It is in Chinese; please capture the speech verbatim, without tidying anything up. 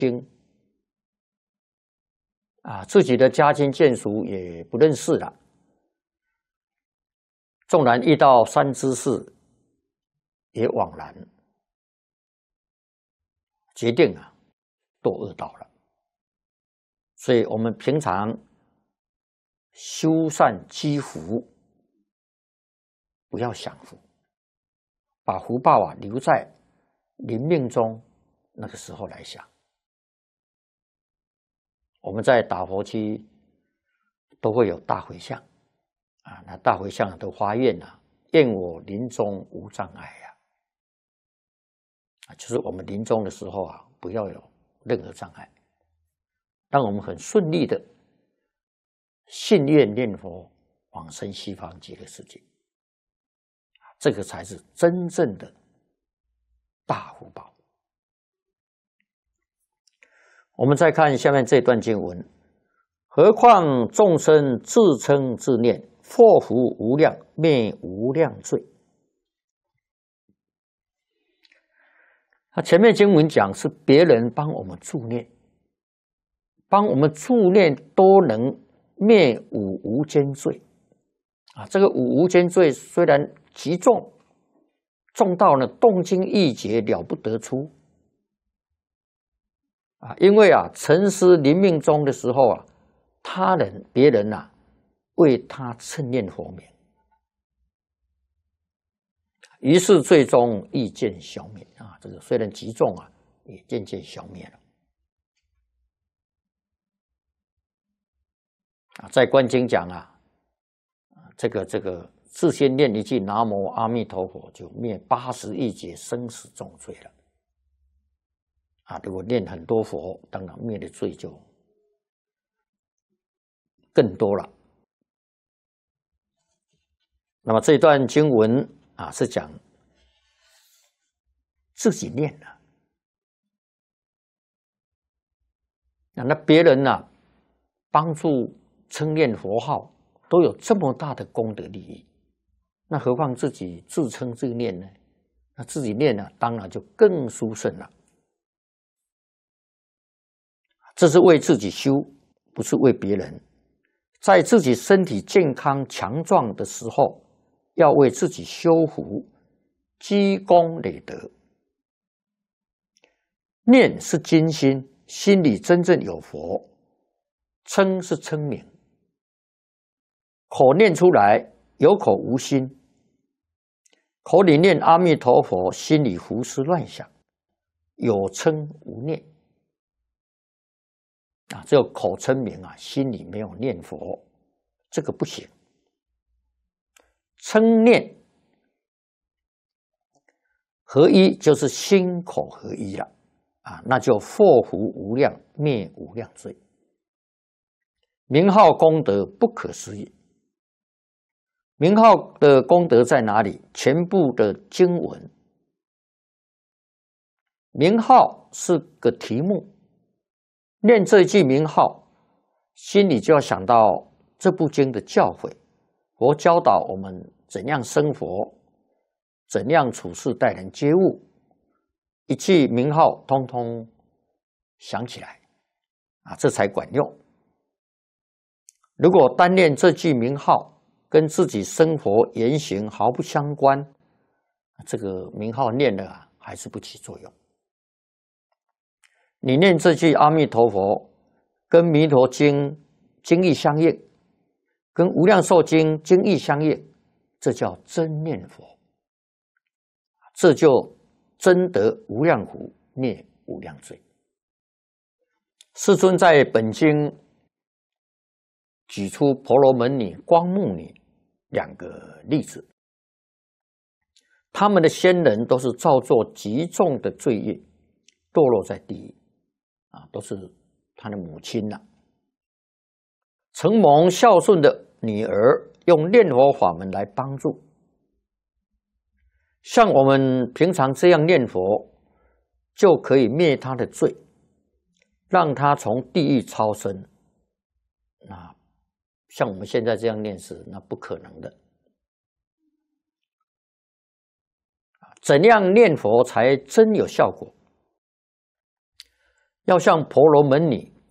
经啊，自己的家亲眷属也不认识了。纵然遇到三知识，也枉然。决定啊，堕恶道了。所以我们平常修善积福，不要享福，把福报啊留在临命中那个时候来想。我们在打佛区都会有大回向啊，那大回向都发愿啊，愿我临终无障碍啊，啊，就是我们临终的时候啊，不要有任何障碍，让我们很顺利的信愿念佛往生西方极乐世界，这个才是真正的大福报。我们再看下面这段经文，何况众生自称自念，祸福无量，灭无量罪。他前面经文讲是别人帮我们助念，帮我们助念都能灭五无间罪啊。这个五无间罪虽然极重，重到呢动经意劫了不得出啊，因为啊，沉思临命终的时候啊，他人别人啊为他称念佛名，于是最终意见消灭啊。这个虽然极重啊，也渐渐消灭了啊。在观经讲啊，这个这个自先念一句南无阿弥陀佛，就灭八十亿劫生死重罪了。啊，如果念很多佛，当然灭的罪就更多了。那么这段经文啊，是讲自己念的，那那别人呢、啊，帮助称念佛号，都有这么大的功德利益，那何况自己自称自念呢？那自己念呢、啊，当然就更殊胜了。这是为自己修，不是为别人。在自己身体健康强壮的时候，要为自己修福，积功累德。念是精心，心里真正有佛；称是称名，口念出来，有口无心。口里念阿弥陀佛，心里胡思乱想，有称无念。啊，只有口称名啊，心里没有念佛，这个不行。称念合一，就是心口合一了啊，那就祸福无量，灭无量罪。名号功德不可思议。名号的功德在哪里？全部的经文，名号是个题目。念这一句名号，心里就要想到这部经的教诲。佛教导我们怎样生活，怎样处事待人接物，一句名号通通想起来啊，这才管用。如果单念这句名号，跟自己生活言行毫不相关，这个名号念了啊，还是不起作用。你念这句阿弥陀佛，跟弥陀经经义相应，跟无量寿经经义相应，这叫真念佛，这就真得无量福，灭无量罪。世尊在本经举出婆罗门女、光目女两个例子，他们的先人都是造作极重的罪业，堕落在地狱。啊，都是他的母亲呐、啊。承蒙孝顺的女儿用念佛法门来帮助，像我们平常这样念佛，就可以灭他的罪，让他从地狱超生。那像我们现在这样念是那不可能的。怎样念佛才真有效果？ 要像婆罗门女